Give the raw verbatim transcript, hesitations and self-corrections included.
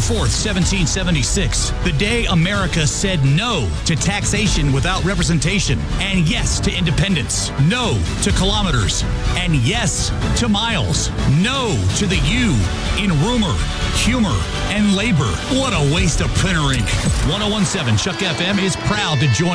fourth, seventeen seventy-six, the day America said no to taxation without representation, and yes to independence, no to kilometers, and yes to miles, no to the U in rumor, humor, and labor. What a waste of printer ink. ten seventeen Chuck F M is proud to join